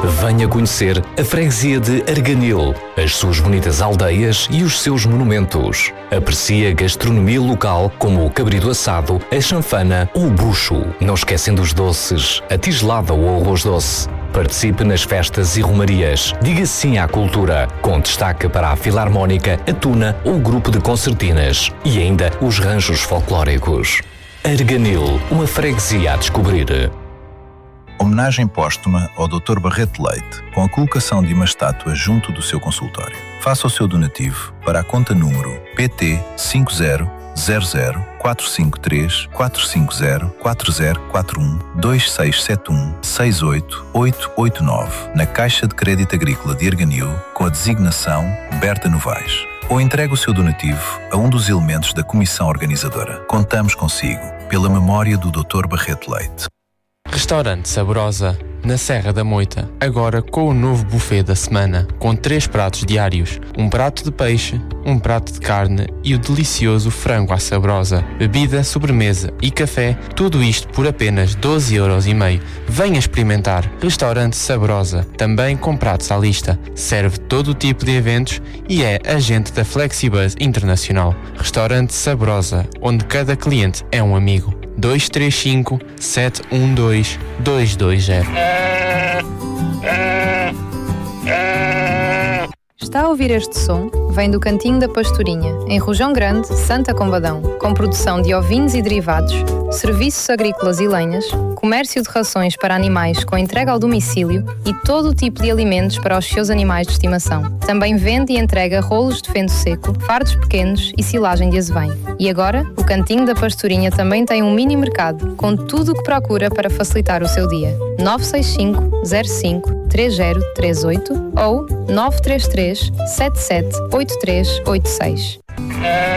Venha conhecer a freguesia de Arganil, as suas bonitas aldeias e os seus monumentos. Aprecie a gastronomia local como o cabrito assado, a chanfana ou o bucho. Não esquecendo os doces, a tigelada ou o arroz doce. Participe nas festas e romarias. Diga sim à cultura, com destaque para a Filarmónica, a Tuna ou o grupo de concertinas. E ainda os ranchos folclóricos. Arganil, uma freguesia a descobrir. Homenagem póstuma ao Dr. Barreto Leite, com a colocação de uma estátua junto do seu consultório. Faça o seu donativo para a conta número PT 5000-453-4041-2671-68889 na Caixa de Crédito Agrícola de Arganil com a designação Berta Novaes. Ou entregue o seu donativo a um dos elementos da comissão organizadora. Contamos consigo, pela memória do Dr. Barreto Leite. Restaurante Saborosa, na Serra da Moita, agora com o novo buffet da semana, com 3 pratos diários, um prato de peixe, um prato de carne e o delicioso frango à saborosa, bebida, sobremesa e café, tudo isto por apenas 12,5€. Venha experimentar. Restaurante Saborosa, também com pratos à lista, serve todo o tipo de eventos e é agente da Flexibus Internacional. Restaurante Saborosa, onde cada cliente é um amigo. 235-712-220. Está a ouvir este som? Vem do Cantinho da Pastorinha, em Rojão Grande, Santa Combadão, com produção de ovinos e derivados, serviços agrícolas e lenhas, comércio de rações para animais com entrega ao domicílio e todo o tipo de alimentos para os seus animais de estimação. Também vende e entrega rolos de feno seco, fardos pequenos e silagem de azevém. E agora, o Cantinho da Pastorinha também tem um mini mercado, com tudo o que procura para facilitar o seu dia. 965 05 3038 ou 933 77 8386.